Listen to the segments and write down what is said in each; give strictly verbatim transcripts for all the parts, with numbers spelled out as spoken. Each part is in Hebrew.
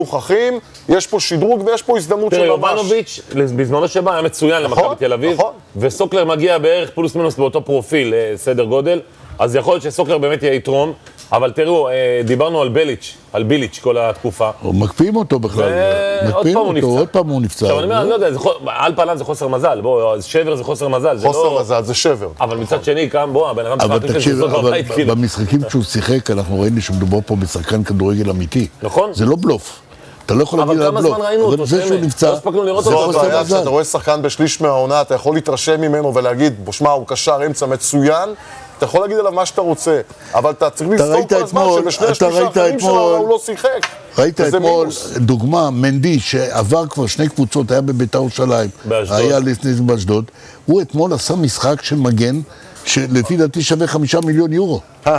מוכחים, יש פה שדרוג ויש פה הזדמנות של ממש. תראה, יובנוביץ' בזמנו שבא היה מצוין למכבי תל אביב, וסוקלר מגיע בערך פלוס מינוס באותו פרופיל, סדר גודל, אז יכול להיות שסוקלר באמת יהיה יתרום, אבל תראו, דיברנו על בליץ', על ביליץ' כל התקופה. מקפיאים אותו בכלל, מקפיאים אותו, עוד פעם הוא נפצע. עכשיו אני אומר, אני לא יודע, על פלן זה חוסר מזל, בוא, שבר זה חוסר מזל. חוסר מזל, זה שבר. אבל מצד שני, כאן, בוא, הבן אדם צריך להכניס את זה בבית, כאילו. במשחקים שהוא שיחק, אנחנו ראינו שמדובר פה בשחקן כדורגל אמיתי. נכון. זה לא בלוף. אתה לא יכול להגיד על בלוף. אבל כמה זמן ראינו אותו, זה שהוא נפצע, זאת הבעיה, כשאתה רואה שחקן בשליש מהעונה, אתה יכול להתרשם ממנו ולהגיד, בוא, שמע, הוא קשר אמצע מצוין, אתה יכול להגיד עליו מה שאתה רוצה, אבל אתה צריך לזכור כל הזמן שבשני השליש האחרים שלו הוא לא שיחק. ראית אתמול דוגמה, מנדי, שעבר כבר שני קבוצות, היה בבית"ר ירושלים, היה לפני באשדוד, הוא אתמול עשה משחק של מגן, שלפי דעתי שווה חמישה מיליון יורו.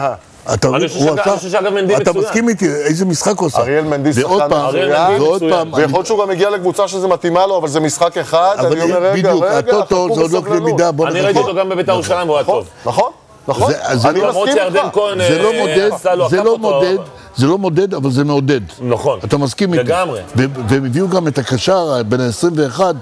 אני חושב שאגב מנדי מצוין. אתה מסכים איתי, איזה משחק הוא עושה? אריאל מנדי שחקן מצוין, ויכול להיות שהוא גם הגיע לקבוצה שזה מתאימה לו, אבל זה משחק אחד, אני אומר רגע, רגע, חכו בסבלנות. אני ראיתי אותו גם בבית"ר ירושלים והוא היה טוב. נכון, נכון, אני מסכים איתך. זה לא מודד, זה לא מודד, זה לא מודד, אבל זה מעודד. נכון. אתה מסכים איתי. לגמרי. והם הביאו גם את הקשר בין ה-עשרים ואחת,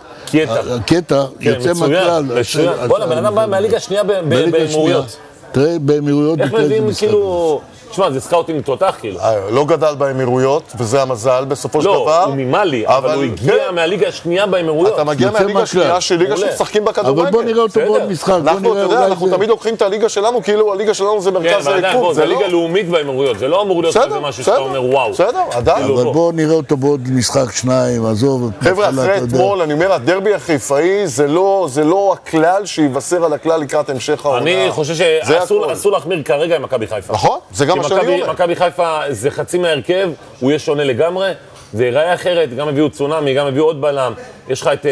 קטע, יוצא מהכלל. בוא'נה, בן אדם בא מהליגה השנייה באמירויות. תראה, באמירויות... איך מביאים כאילו... תשמע, זה סקאוטינג תותח כאילו. לא גדל באמירויות, וזה המזל בסופו של דבר. לא, הוא ממלי, אבל הוא הגיע מהליגה השנייה באמירויות. אתה מגיע מהליגה השנייה של ליגה שמשחקים בכדורגל. אבל בוא נראה אותו בעוד משחק. אנחנו תמיד לוקחים את הליגה שלנו, כאילו הליגה שלנו זה מרכז היקום. זה ליגה לאומית באמירויות, זה לא אמור להיות כזה משהו שאתה אומר וואו. בסדר, עדיין. אבל בוא נראה אותו בעוד משחק שניים, עזוב. חבר'ה, אחרי אתמול, אני אומר, הדרבי החיפאי זה לא הכלל שיבשר על הכלל לקראת המשך העונה. אני חושב שאסור להחמיר כרגע עם מכבי חיפה. נכון, זה גם מה שאני אומר. מכבי חיפה זה חצי מהרכב, הוא יהיה שונה לגמרי, זה ייראה אחרת, גם הביאו צונאמי, גם הביאו עוד בלם, יש לך את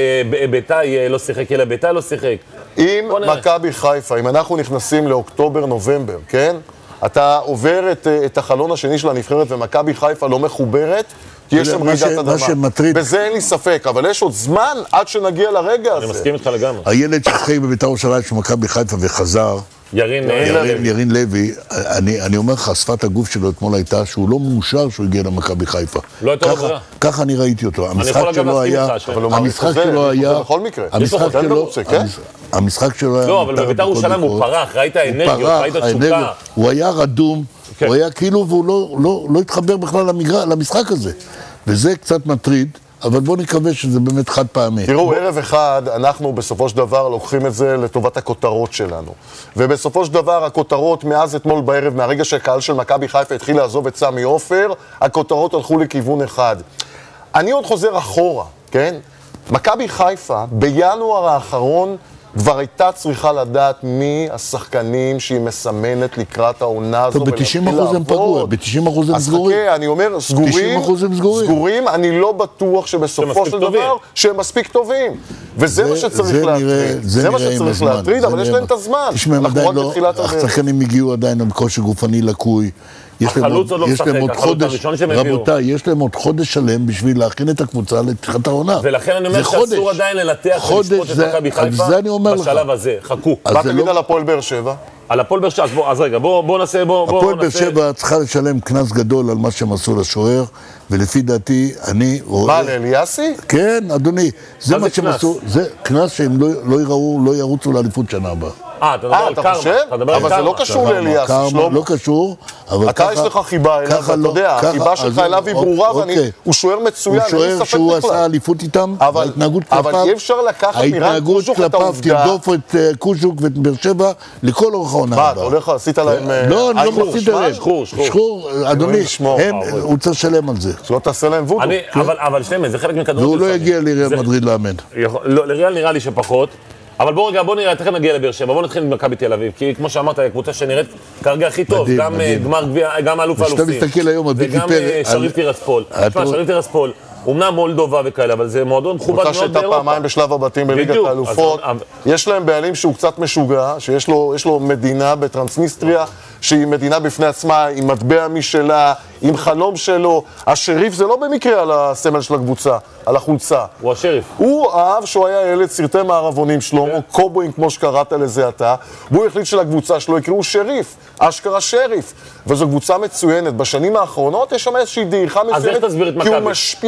ביתאי לא שיחק, אלא ביתאי לא שיחק. אם מכבי חיפה, אם אנחנו נכנסים לאוקטובר-נובמבר, כן? אתה עובר את, את החלון השני של הנבחרת ומכבי חיפה לא מחוברת, כי יש שם רעידת אדמה. בזה אין לי ספק, אבל יש עוד זמן עד שנגיע לרגע הזה. אני מסכים איתך לגמרי. הילד ששחק בבית"ר ירושלים של מכבי חיפה וחזר, ירין לוי. ירין לוי, אני, אני אומר לך, שפת הגוף שלו אתמול הייתה שהוא לא מאושר שהוא הגיע למכבי חיפה. לא הייתה ברירה. ככה אני ראיתי אותו. המשחק שלו היה, המשחק שלו היה, בכל מקרה. המשחק שלו, המשחק שלו היה... לא, אבל בבית"ר ירושלים הוא פרח, ראית האנרגיות, ראית תשוקה. הוא היה רדום, הוא היה כאילו, והוא לא התחבר בכלל למשחק הזה. וזה קצת מטריד. אבל בואו נקווה שזה באמת חד פעמי. תראו, ערב אחד אנחנו בסופו של דבר לוקחים את זה לטובת הכותרות שלנו. ובסופו של דבר הכותרות מאז אתמול בערב, מהרגע שהקהל של מכבי חיפה התחיל לעזוב את סמי עופר, הכותרות הלכו לכיוון אחד. אני עוד חוזר אחורה, כן? מכבי חיפה בינואר האחרון כבר הייתה צריכה לדעת מי השחקנים שהיא מסמנת לקראת העונה הזו. טוב, ב-תשעים אחוז הם פגעו, ב-תשעים אחוז הם סגורים. אז חכה, אני אומר, סגורים, תשעים אחוז הם סגורים. סגורים, אני לא בטוח שבסופו של דבר שהם מספיק טובים. וזה מה שצריך להטריד. זה מה שצריך להטריד, אבל יש להם את הזמן. אנחנו רק בתחילת הדרך. השחקנים הגיעו עדיין עם כושר גופני לקוי. החלוץ עוד לא משחק, החלוץ הראשון שהם הביאו. רבותיי, יש להם עוד חודש שלם בשביל להכין את הקבוצה לתחילת העונה. ולכן אני אומר שאסור עדיין לנתח ולשפוט את מכבי חיפה בשלב הזה. חכו. מה תגיד על הפועל באר שבע? על הפועל באר שבע, אז רגע, בואו נעשה... הפועל באר שבע צריכה לשלם קנס גדול על מה שהם עשו לשוער, ולפי דעתי, אני רואה... מה, לאליאסי? כן, אדוני. זה מה שהם עשו, זה קנס שהם לא יראו, לא ירוצו לאליפות שנה הבאה. אה, אתה מדבר על קרמה. אבל זה לא קשור לאליאסי, שלמה. לא קשור, אבל אתה יש לך חיבה אליו, אתה יודע, החיבה שלך אליו היא ברורה, והוא שוער מצוין, הוא שוער שהוא עשה אליפות איתם, ההתנהגות כלפיו, אבל אי אפשר לקחת מירן קוז'וק את העובדה. ההתנהגות כלפיו תרדוף את קוז'וק ואת באר שבע לכל אורך העונה הבאה. מה, אתה הולך, עשית להם... לא, אני לא עשית להם. שחור, שחור. שחור, אדוני, הוא צריך לשלם על זה. שלא תעשה להם וודו. אבל שלמה, זה חלק מכדורגל. והוא לא יגיע לריאל מדריד לאמן. לריאל נראה לי שפחות. אבל בואו רגע, בואו נראה, תכף נגיע לבאר שבע, בואו נתחיל עם מכבי תל אביב, כי כמו שאמרת, הקבוצה שנראית כרגע הכי טוב, גם גמר גביע, גם אלוף האלופים, וגם שריף טירספול. תשמע, שריף טירספול, אומנם מולדובה וכאלה, אבל זה מועדון מכובד מאוד באירופה. קבוצה שהייתה פעמיים בשלב הבתים בליגת האלופות, יש להם בעלים שהוא קצת משוגע, שיש לו מדינה בטרנסניסטריה, שהיא מדינה בפני עצמה, עם מטבע משלה, עם חלום שלו. השריף זה לא במקרה על הסמל של הקבוצה, על החולצה. הוא השריף. הוא אהב שהוא היה ילד סרטי מערבונים שלו, או קובויים כמו שקראת לזה אתה, והוא החליט שלקבוצה שלו יקראו שריף, אשכרה שריף. וזו קבוצה מצוינת. בשנים האחרונות יש שם איזושהי דעיכה מסוימת, אז איך תסביר את מכבי?